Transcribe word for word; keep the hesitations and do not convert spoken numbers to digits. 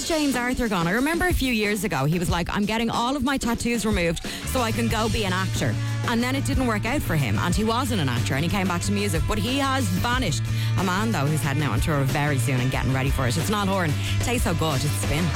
has James Arthur gone? I remember a few years ago he was like, I'm getting all of my tattoos removed so I can go be an actor. And then it didn't work out for him, and he wasn't an actor, and he came back to music. But he has vanished. A man, though, who's heading out on tour very soon and getting ready for it. It's not Horn. Tastes so good. It's Spin.